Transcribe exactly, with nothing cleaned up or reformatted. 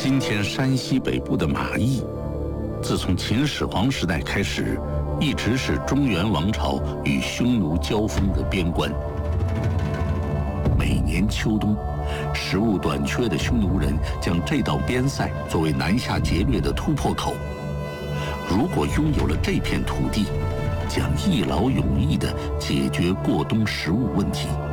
今天山西北部的马邑，自从秦始皇时代开始，一直是中原王朝与匈奴交锋的边关。每年秋冬，食物短缺的匈奴人将这道边塞作为南下劫掠的突破口。如果拥有了这片土地，将一劳永逸地解决过冬食物问题。